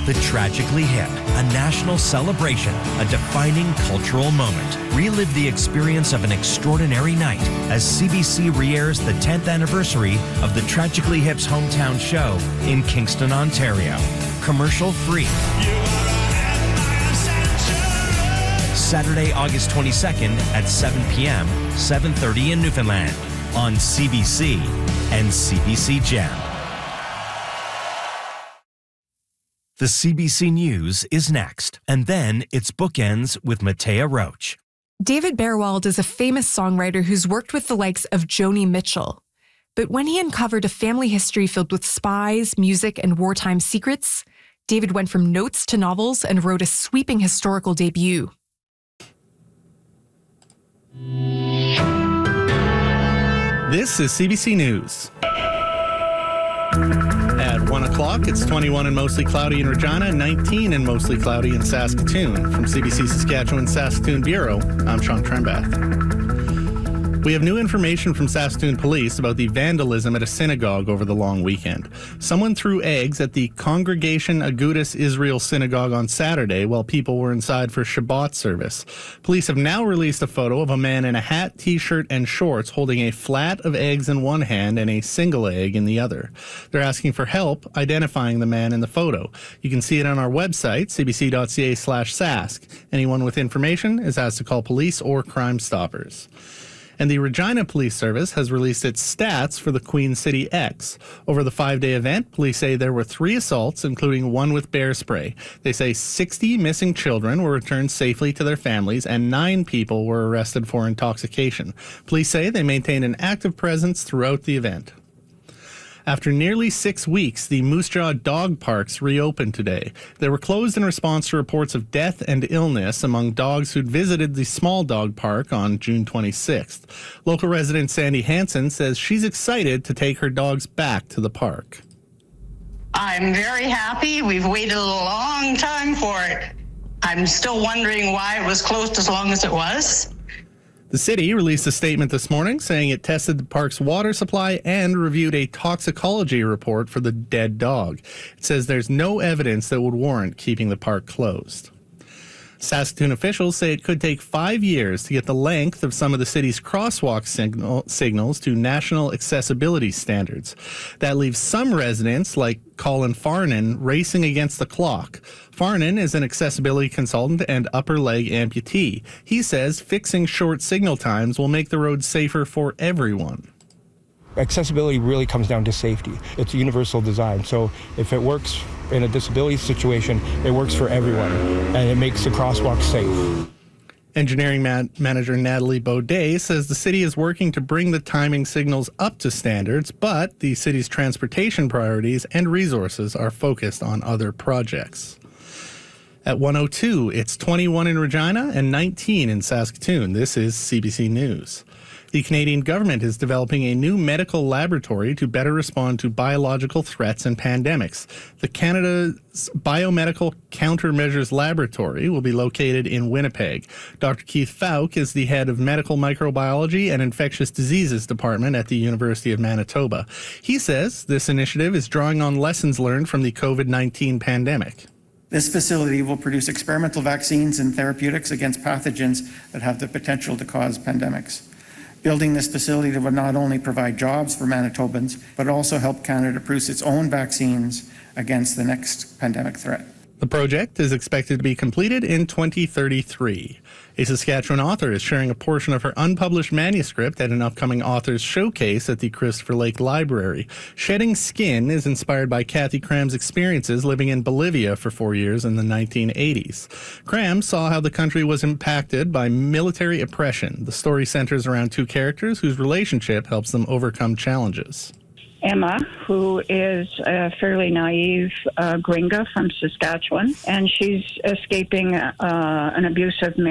The Tragically Hip, a national celebration, a defining cultural moment. Relive the experience of an extraordinary night as CBC re-airs the 10th anniversary of the Tragically Hip's hometown show in Kingston, Ontario. Commercial free. Saturday, August 22nd at 7 p.m., 7:30 in Newfoundland on CBC and CBC Gem. The CBC News is next, and then it's Bookends with Matea Roach. David Berwald is a famous songwriter who's worked with the likes of Joni Mitchell. But when he uncovered a family history filled with spies, music, and wartime secrets, David went from notes to novels and wrote a sweeping historical debut. This is CBC News. At 1 o'clock, it's 21 and mostly cloudy in Regina and 19 and mostly cloudy in Saskatoon. From CBC Saskatchewan Saskatoon Bureau, I'm Sean Trembath. We have new information from Saskatoon Police about the vandalism at a synagogue over the long weekend. Someone threw eggs at the Congregation Agudas Israel Synagogue on Saturday while people were inside for Shabbat service. Police have now released a photo of a man in a hat, t-shirt, and shorts holding a flat of eggs in one hand and a single egg in the other. They're asking for help identifying the man in the photo. You can see it on our website, cbc.ca/sask. Anyone with information is asked to call police or Crime Stoppers. And the Regina Police Service has released its stats for the Queen City X. Over the 5-day event, police say there were 3 assaults, including one with bear spray. They say 60 missing children were returned safely to their families, and 9 people were arrested for intoxication. Police say they maintained an active presence throughout the event. After nearly 6 weeks, the Moose Jaw dog parks reopened today. They were closed in response to reports of death and illness among dogs who'd visited the small dog park on June 26th. Local resident Sandy Hansen says she's excited to take her dogs back to the park. I'm very happy. We've waited a long time for it. I'm still wondering why it was closed as long as it was. The city released a statement this morning saying it tested the park's water supply and reviewed a toxicology report for the dead dog. It says there's no evidence that would warrant keeping the park closed. Saskatoon officials say it could take 5 years to get the length of some of the city's crosswalk signals to national accessibility standards. That leaves some residents, like Colin Farnan, racing against the clock. Farnan is an accessibility consultant and upper leg amputee. He says fixing short signal times will make the roads safer for everyone. Accessibility really comes down to safety. It's a universal design. So if it works in a disability situation, it works for everyone, and it makes the crosswalk safe. Engineering manager Natalie Baudet says the city is working to bring the timing signals up to standards, but the city's transportation priorities and resources are focused on other projects. At 1:02, it's 21 in Regina and 19 in Saskatoon. This is CBC News. The Canadian government is developing a new medical laboratory to better respond to biological threats and pandemics. The Canada's Biomedical Countermeasures Laboratory will be located in Winnipeg. Dr. Keith Fouke is the head of Medical Microbiology and Infectious Diseases Department at the University of Manitoba. He says this initiative is drawing on lessons learned from the COVID-19 pandemic. This facility will produce experimental vaccines and therapeutics against pathogens that have the potential to cause pandemics. Building this facility would not only provide jobs for Manitobans, but also help Canada produce its own vaccines against the next pandemic threat. The project is expected to be completed in 2033. A Saskatchewan author is sharing a portion of her unpublished manuscript at an upcoming authors showcase at the Christopher Lake Library. Shedding Skin is inspired by Kathy Cram's experiences living in Bolivia for 4 years in the 1980s. Cram saw how the country was impacted by military oppression. The story centers around 2 characters whose relationship helps them overcome challenges. Emma, who is a fairly naive gringa from Saskatchewan, and she's escaping an abusive